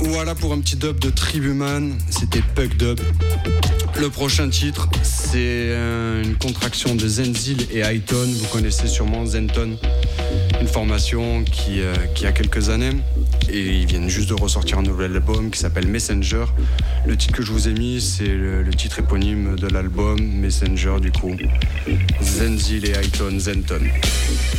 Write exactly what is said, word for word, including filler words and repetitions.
Voilà pour un petit dub de Tribuman, c'était Pug Dub. Le prochain titre, c'est une contraction de Zenzil et Highton. Vous connaissez sûrement Zenton, une formation qui, euh, qui a quelques années. Et ils viennent juste de ressortir un nouvel album qui s'appelle Messenger. Le titre que je vous ai mis, c'est le, le titre éponyme de l'album, Messenger du coup. Zenzil et Highton, Zenton.